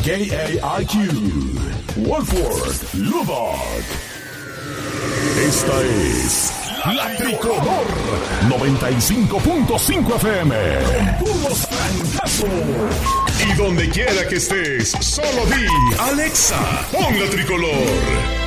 KAIQ, Wolford, Lubbock. Esta es La Tricolor 95.5 FM. Con puros francazos. Y donde quiera que estés, solo di Alexa, pon La Tricolor.